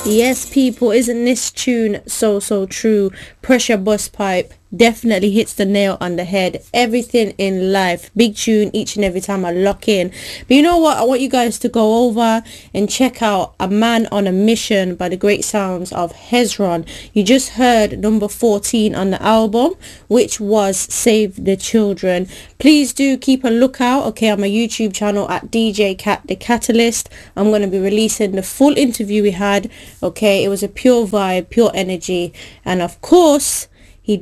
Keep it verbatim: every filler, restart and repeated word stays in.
Yes, people, isn't this tune so, so true? Pressure Bus Pipe definitely hits the nail on the head. Everything in life. Big tune each and every time I lock in. But you know what? I want you guys to go over and check out A Man on a Mission by the great sounds of Hezron. You just heard number fourteen on the album, which was Save the Children. Please do keep a lookout, okay, on my YouTube channel at D J Cat The Catalyst. I'm going to be releasing the full interview we had, okay? It was a pure vibe, pure energy. And of course,